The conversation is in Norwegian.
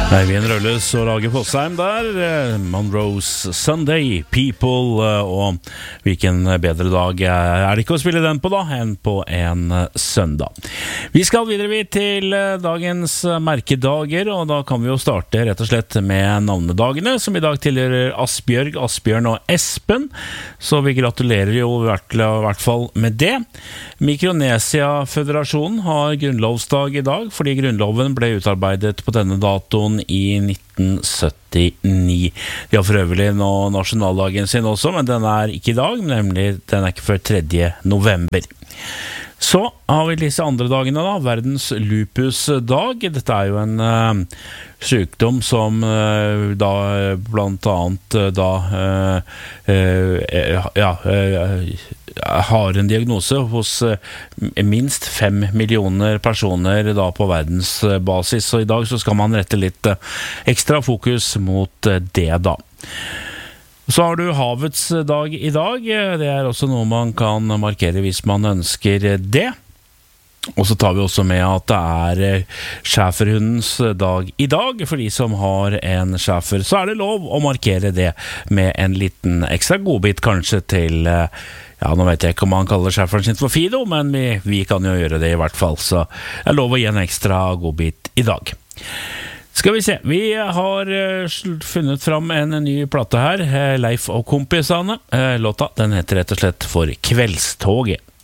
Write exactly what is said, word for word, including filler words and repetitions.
Eivind Rølles og Lage Fossheim der, Monroes Sunday People, og hvilken bedre dag er det ikke å spille den på da, enn på en søndag. Vi skal videre til dagens merkedager, og da kan vi jo starte rett og slett med navnedagene, som i dag tilhører Asbjørg, Asbjørn og Espen, så vi gratulerer jo i hvert fall med det. Mikronesia-føderasjonen har grunnlovsdag i dag, fordi grunnloven ble utarbeidet på denne datoen i nitten syttini. De har for øvrig nå nasjonaldagen sin også, men den er ikke i dag, nemlig den er ikke før tredje november. Så har vi disse andre dagene da, verdens lupusdag. Dette er jo en uh, sykdom som uh, da blant annet uh, da uh, uh, ja, uh, har en diagnose hos uh, minst fem millioner personer da på verdensbasis. Så i dag så skal man rette litt uh, ekstra fokus mot uh, det da. Så har du havets dag i dag. Det er også noe man kan markere hvis man ønsker det. Og så tar vi også med at det er schæferhundens dag i dag. For de som har en schæfer, så er det lov å markere det med en liten ekstra godbit kanskje til, ja, nå vet jeg ikke om man kaller schæferen sin for Fido, men vi, vi kan jo gjøre det i hvert fall. Så det er lov å gi en ekstra godbit i dag. Skal vi se, vi har funnet fram en ny plate her, Leif og kompisane. Låta, den heter rett og slett For Kveldstoget.